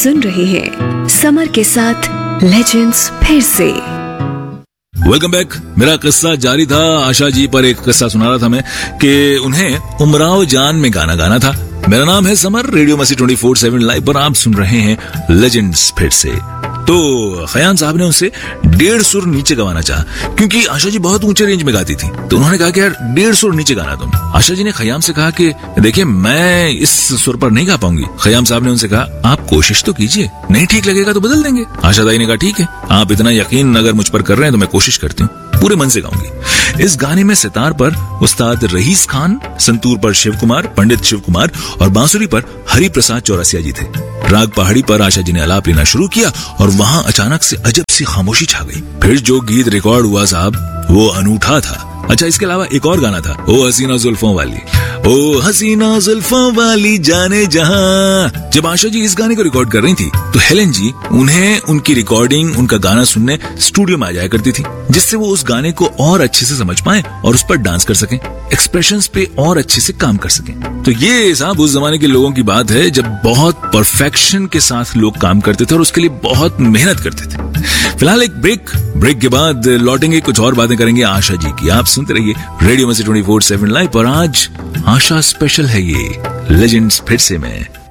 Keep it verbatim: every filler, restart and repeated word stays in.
सुन रहे हैं समर के साथ लेजेंड्स फिर से। Welcome back. मेरा किस्सा जारी था। आशा जी पर एक किस्सा सुना रहा था मैं कि उन्हें उमराव जान में गाना गाना था। मेरा नाम है समर, रेडियो मसी ट्वेंटी फोर सेवन लाइव पर आप सुन रहे हैं लेजेंड्स फिर से। तो खयाम साहब ने उनसे डेढ़ सुर नीचे गवाना चाहा, क्योंकि आशा जी बहुत ऊंचे रेंज में गाती थी। तो उन्होंने कहा कि यार डेढ़ सुर नीचे गाना तुम। आशा जी ने खयाम से कहा कि देखिए मैं इस सुर पर नहीं गा पाऊंगी। खयाम साहब ने उनसे कहा आप कोशिश तो कीजिए, नहीं ठीक लगेगा तो बदल देंगे। आशा दाई ने कहा ठीक है, आप इतना यकीन अगर मुझ पर कर रहे हैं तो मैं कोशिश करती हूँ, पूरे मन से गाऊंगी। इस गाने में सितार पर उस्ताद रईस खान, संतूर पर शिव कुमार, पंडित शिव कुमार और बांसुरी पर हरि प्रसाद चौरसिया जी थे। राग पहाड़ी पर आशा जी ने आलाप लेना शुरू किया और वहां अचानक से अजब सी खामोशी छा गई। फिर जो गीत रिकॉर्ड हुआ साहब वो अनूठा था। अच्छा, इसके अलावा एक और गाना था, ओ हसीना जुल्फों वाली, ओ हसीना जुल्फों वाली जाने जहां। जब आशा जी इस गाने को रिकॉर्ड कर रही थी तो हेलेन जी उन्हें उनकी रिकॉर्डिंग, उनका गाना सुनने स्टूडियो में आ जाया करती थी, जिससे वो उस गाने को और अच्छे से समझ पाए और उस पर डांस कर सकें, एक्सप्रेशंस पे और अच्छे से काम कर सकें। तो ये साहब उस जमाने के लोगों की बात है जब बहुत परफेक्शन के साथ लोग काम करते थे और उसके लिए बहुत मेहनत करते थे। फिलहाल एक ब्रेक ब्रेक के बाद लौटेंगे, कुछ और बातें करेंगे आशा जी की। आप सुनते रहिए रेडियो मसी ट्वेंटी फोर सेवन लाइव पर। आज आशा स्पेशल है ये लेजेंड्स फिर से में।